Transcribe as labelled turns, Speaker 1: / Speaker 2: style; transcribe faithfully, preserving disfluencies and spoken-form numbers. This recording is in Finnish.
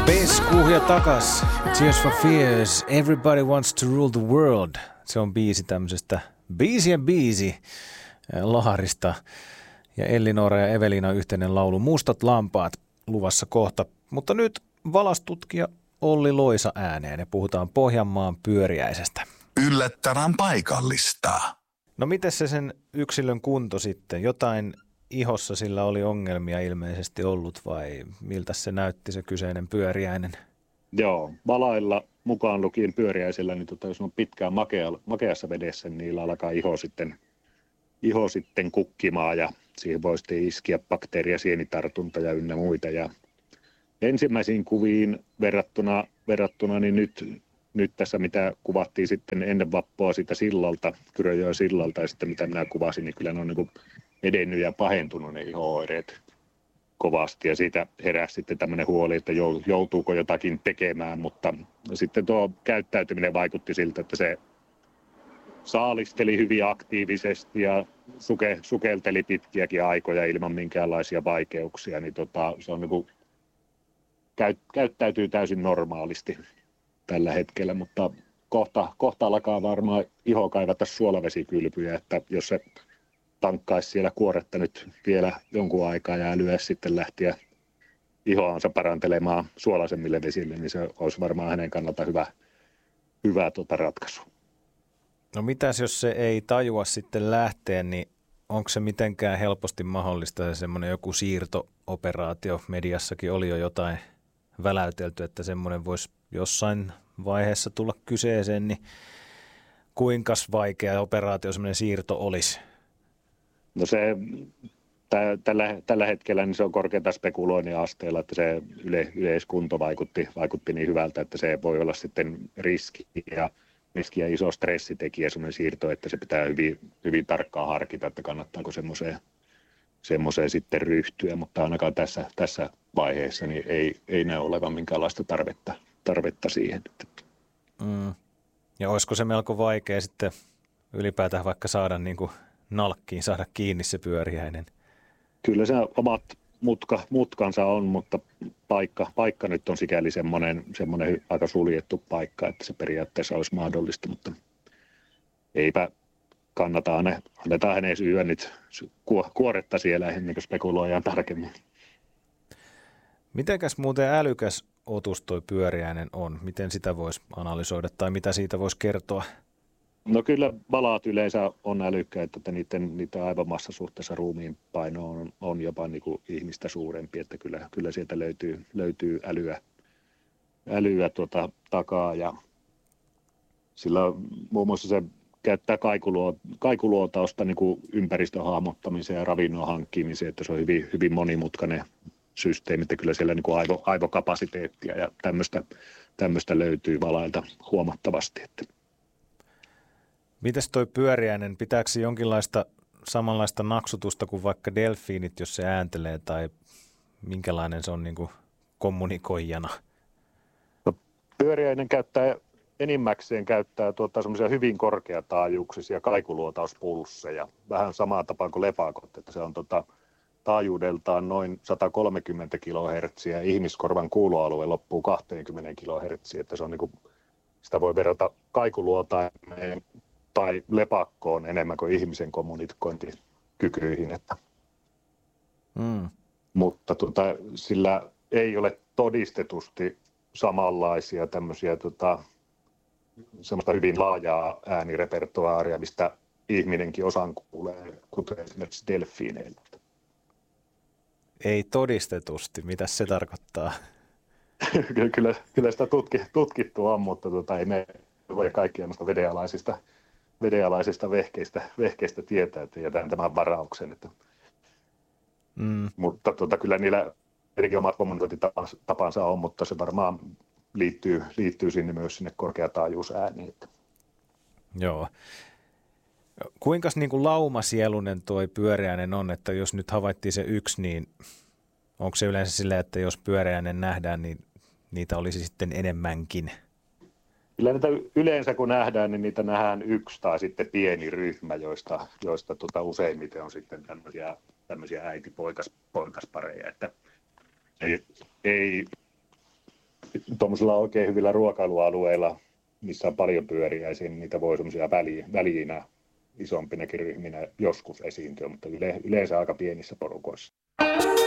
Speaker 1: Peskuhja takas. Tears for Fears. Everybody wants to rule the world. Se on biisi tämmöisestä biisi ja biisi Laharista. Ja Ellinora ja Evelina yhteinen laulu Mustat lampaat luvassa kohta. Mutta nyt valastutkija Olli Loisa ääneen ja puhutaan Pohjanmaan pyöriäisestä.
Speaker 2: Yllättävän paikallista.
Speaker 1: No miten se sen yksilön kunto sitten? Jotain ihossa sillä oli ongelmia ilmeisesti ollut vai miltä se näytti se kyseinen pyöriäinen?
Speaker 3: Joo, valailla mukaan lukien pyöriäisellä, niin tota, jos on pitkään makea, makeassa vedessä, niin niillä alkaa iho sitten, iho sitten kukkimaan ja siihen voi sitten iskeä bakteeria, sienitartunta ja ynnä muita. Ja ensimmäisiin kuviin verrattuna, verrattuna niin nyt, nyt tässä mitä kuvattiin sitten ennen vappua sitä sillalta, Kyrönjoen sillalta ja sitten mitä minä kuvasin, niin kyllä ne on niin kuin edennyt ja pahentunut ne iho-oireet kovasti ja siitä heräsi sitten tämmöinen huoli, että joutuuko jotakin tekemään, mutta sitten tuo käyttäytyminen vaikutti siltä, että se saalisteli hyvin aktiivisesti ja suke, sukelteli pitkiäkin aikoja ilman minkäänlaisia vaikeuksia, niin tota, se on niin kuin, käy, käyttäytyy täysin normaalisti tällä hetkellä, mutta kohta, kohta alkaa varmaan iho kaivata suolvesikylpyjä, että jos se tankkaisi siellä kuoretta nyt vielä jonkun aikaa ja älyä sitten lähtiä ihoansa parantelemaan suolaisemmille vesille, niin se olisi varmaan hänen kannalta hyvä, hyvä tuota ratkaisu.
Speaker 1: No mitäs jos se ei tajua sitten lähteä, niin onko se mitenkään helposti mahdollista semmoinen joku siirto-operaatio? Mediassakin oli jo jotain väläytelty, että semmoinen voisi jossain vaiheessa tulla kyseeseen, niin kuinka vaikea operaatio semmoinen siirto olisi?
Speaker 3: No se tä, tällä, tällä hetkellä niin se on korkeinta spekuloinnin asteella, että se yle, yleiskunto vaikutti, vaikutti niin hyvältä, että se voi olla sitten riski ja, riski ja iso stressitekijä semmoinen siirto, että se pitää hyvin, hyvin tarkkaan harkita, että kannattaako semmoiseen, semmoiseen sitten ryhtyä, mutta ainakaan tässä, tässä vaiheessa niin ei, ei näy olevan minkäänlaista tarvetta, tarvetta siihen.
Speaker 1: Mm. Ja olisiko se melko vaikea sitten ylipäätään vaikka saada niin kuin nalkkiin saada kiinni se pyöriäinen?
Speaker 3: Kyllä se omat mutka, mutkansa on, mutta paikka, paikka nyt on sikäli semmoinen, semmoinen aika suljettu paikka, että se periaatteessa olisi mahdollista, mutta eipä kannata, ne, annetaan hänen syödä nyt kuoretta siellä ennen kuin spekuloidaan tarkemmin.
Speaker 1: Mitenkäs muuten älykäs otus toi pyöriäinen on? Miten sitä voisi analysoida tai mitä siitä voisi kertoa?
Speaker 3: No kyllä valaat yleensä on älykkäitä, että niiden, niiden aivomassa suhteessa ruumiin paino on, on jopa niin kuin ihmistä suurempi, että kyllä, kyllä sieltä löytyy, löytyy älyä, älyä tuota takaa ja sillä muun muassa se käyttää kaikuluo, kaikuluotausta niin kuin ympäristön hahmottamiseen ja ravinnon hankkimiseen, että se on hyvin, hyvin monimutkainen systeemi, että kyllä siellä niin kuin aivo, aivokapasiteettia ja tämmöistä, tämmöistä löytyy valailta huomattavasti, että
Speaker 1: mites toi pyöriäinen, pitääkö se jonkinlaista samanlaista naksutusta kuin vaikka delfiinit, jos se ääntelee, tai minkälainen se on niin kuin kommunikoijana?
Speaker 3: No, pyöriäinen käyttää, enimmäkseen käyttää tuota, semmoisia hyvin korkeataajuuksisia kaikuluotauspulsseja, vähän samaan tapaan kuin lepakot, että se on tota, taajuudeltaan noin sata kolmekymmentä kilohertsiä, ihmiskorvan kuuloalue loppuu kaksikymmentä kilohertsiä, että se on niin kuin, sitä voi verrata kaikuluotaimeen tai lepakkoon enemmän kuin ihmisen kommunikointikykyihin. Että.
Speaker 1: Mm.
Speaker 3: Mutta tuota, sillä ei ole todistetusti samanlaisia tämmöisiä tota, semmoista hyvin laajaa äänirepertoaaria, mistä ihminenkin osan kuulee, kuten esimerkiksi delfiineiltä.
Speaker 1: Ei todistetusti, mitä se tarkoittaa?
Speaker 3: kyllä, kyllä sitä tutki, tutkittu on, mutta tota, ei me voi kaikkia noista vedenalaisista vedenalaisista vehkeistä, vehkeistä tietää, että jätän tämän varauksen. Että.
Speaker 1: Mm.
Speaker 3: Mutta tuota, kyllä niillä erikin omat kommunikointitapansa on, mutta se varmaan liittyy, liittyy sinne myös sinne korkeataajuusääniin.
Speaker 1: Joo. Kuinkas niin kuin laumasielunen toi pyöreäinen on, että jos nyt havaittiin se yksi, niin onko se yleensä silleen, että jos pyöreäinen nähdään, niin niitä olisi sitten enemmänkin?
Speaker 3: Kyllä niitä yleensä kun nähdään, niin niitä nähdään yksi tai sitten pieni ryhmä, joista, joista tota useimmiten on sitten tämmöisiä, tämmöisiä äiti-poikaspareja, että ei, ei tuommoisilla oikein hyvillä ruokailualueilla, missä on paljon pyöriäisiä, niin niitä voi semmoisia väliinä isompinakin ryhminä joskus esiintyä, mutta yle, yleensä aika pienissä porukoissa.